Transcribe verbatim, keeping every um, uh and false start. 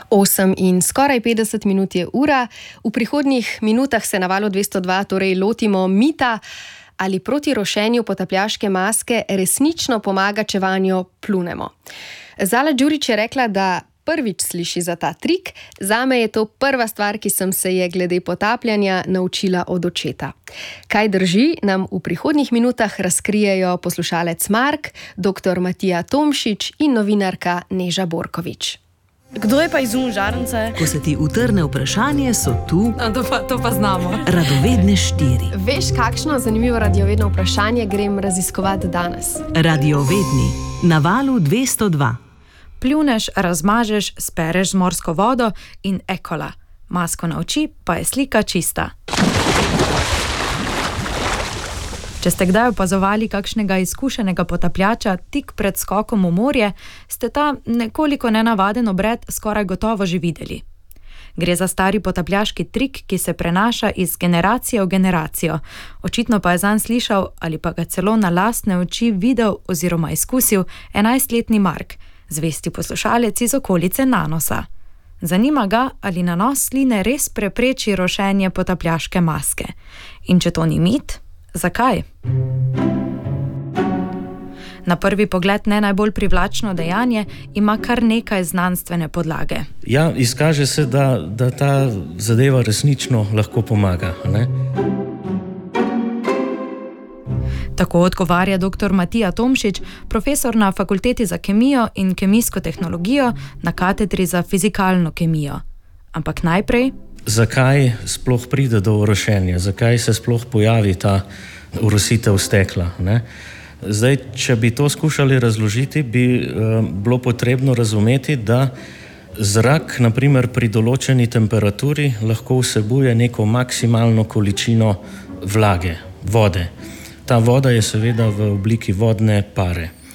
osem in skoraj petdeset minut je ura. V prihodnjih minutah se na Valu dvesto dva torej lotimo mita, ali proti rošenju potapljaške maske resnično pomaga, če vanjo pljunemo. Zala Đurić je rekla, da prvič sliši za ta trik. Zame je to prva stvar, ki sem se je glede potapljanja naučila od očeta. Kaj drži, nam v prihodnjih minutah razkrijejo poslušalec Mark, doktor Matija Tomšič in novinarka Neža Borkovič. Kdo je pa izumil žarnice? Ko se ti utrne vprašanje, so tu A, to, pa, to pa znamo. Radovedne štiri. Veš, kakšno zanimivo radiovedno vprašanje grem raziskovati danes? Radiovedni na Valu dvesto dva. Pljuneš, razmažeš, spereš z morsko vodo in ekola. Masko na oči, pa je slika čista. Če ste kdaj opazovali kakšnega izkušenega potapljača tik pred skokom v morje, ste ta nekoliko nenavaden obred skoraj gotovo že videli. Gre za stari potapljaški trik, ki se prenaša iz generacije v generacijo. Očitno pa je zanj slišal ali pa ga celo na lastne oči videl oziroma izkusil enajstletni Mark, zvesti poslušalec iz okolice Nanosa. Zanima ga, ali nanos sline res prepreči rošenje potapljaške maske. In če to ni mit, zakaj? Na prvi pogled ne najbolj privlačno dejanje ima kar nekaj znanstvene podlage. Ja, izkaže se, da, da ta zadeva resnično lahko pomaga, ne? Tako odgovarja doktor Matija Tomšič, profesor na Fakulteti za kemijo in kemijsko tehnologijo na katedri za fizikalno kemijo. Ampak najprej... Zakaj sploh pride do orošenja? Zakaj se sploh pojavi ta orositev stekla, ne? Zdaj, če bi to skušali razložiti, bi uh, bilo potrebno razumeti, da zrak, na primer pri določeni temperaturi, lahko vsebuje neko maksimalno količino vlage, vode. Ta voda je seveda v obliki vodne pare.